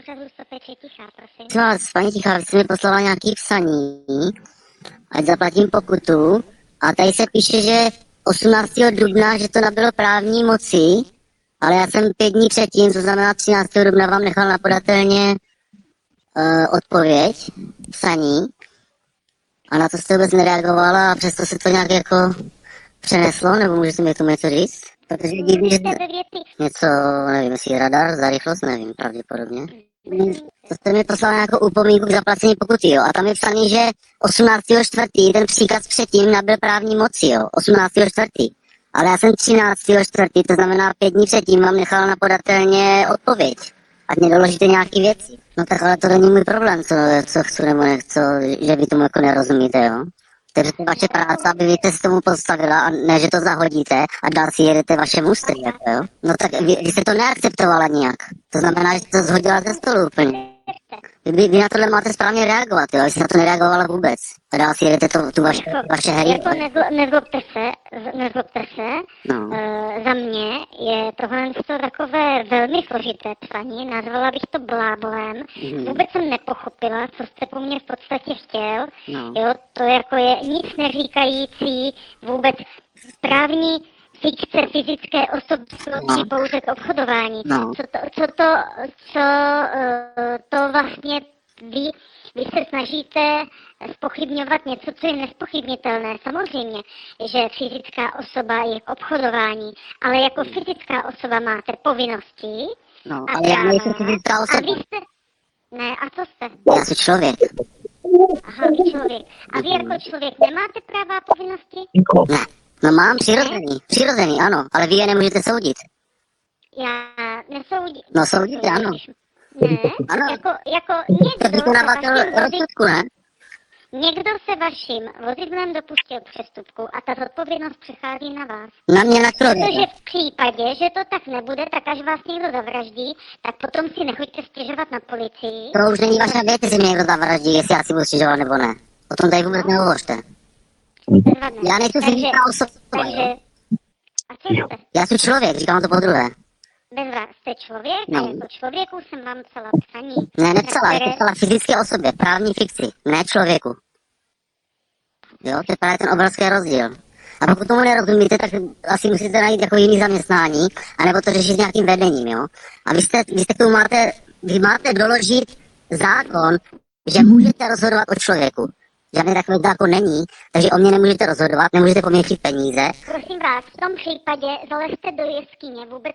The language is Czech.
úřadu Sopečí Tichá, prosím. Třeba paní Tichá, vy jste mi poslala nějaký psaní, ať zaplatím pokutu. A tady se píše, že 18. dubna, že to nabylo právní moci, ale já jsem 5 dní předtím, to znamená 13. dubna, vám nechal na podatelně odpověď, psaní. A na to jste vůbec nereagovala a přesto se to nějak jako přeneslo, nebo můžete mi k tomu něco říct? Protože divný, že něco, nevím, jestli radar za rychlost, nevím, pravděpodobně. To jste mi poslal nějakou upomínku k zaplacení pokuty, jo. A tam je psaný, že 18.4. ten příkaz předtím nabyl právní moci, jo. 18.4. Ale já jsem 13.4., to znamená 5 dní předtím, vám nechal na podatelně odpověď. Ať mě doložíte nějaký věci. No tak ale to není můj problém, co chci nebo nechci, že vy tomu jako nerozumíte, jo. Takže to je vaše práce, aby vy se tomu postavila a ne, že to zahodíte a dál si jedete vaše ústry, jako jo. No tak vy jste to neakceptovala nijak. To znamená, že to zhodila ze stolu úplně. Vy na tohle máte správně reagovat, jo, vy jste na to nereagovala vůbec. A dál si jedete tu vaše hry. Jako nezlobte se, no. Za mě je tohle takové velmi složité psaní, nazvala bych to blábolem. Vůbec jsem nepochopila, co jste po mně v podstatě chtěl, jo, to jako je nic neříkající, vůbec správní fikce fyzické osoby slouží pouze k obchodování. Co to vlastně vy se snažíte zpochybňovat něco, co je nespochybnitelné. Samozřejmě, že fyzická osoba je k obchodování, ale jako fyzická osoba máte povinnosti. No, ale já nejsem fyzická osoba. A vy jste... Ne, a co jste? Já jsem člověk. Aha, vy člověk. A vy jako člověk nemáte práva a povinnosti? Ne. No mám přirozený, ano, ale vy je nemůžete soudit. Já nesoudím. No soudíte, ano. Ne, ano. jako někdo rozsudku, ne? Někdo se vaším vozidlem dopustil přestupku a ta zodpovědnost přechází na vás. Na mě, na člověka. Protože v případě, že to tak nebude, tak až vás někdo zavraždí, tak potom si nechoďte stěžovat na policii. To už není vaša věc, jestli mě někdo zavraždí, jestli já si budu stěžovat nebo ne. O tom tady vůbec nehovořte. Já nejsem fyzická osoba. Takže, a co jste? Já jsem člověk, říkám to podruhé. Jste člověk? No. A jako člověku jsem vám psala psaní. Ne, nepsala, já psala fyzické osobě, právní fikci, ne člověku. Jo, to je právě ten obrovský rozdíl. A pokud tomu nerozumíte, tak asi musíte najít jako jiný zaměstnání, anebo to řešit nějakým vedením, jo. A vy máte doložit zákon, že můžete rozhodovat o člověku. Žádný takový zákon není, takže o mě nemůžete rozhodovat, nemůžete po mně chtít peníze. Prosím vás, v tom případě zalezte do jeskyně, vůbec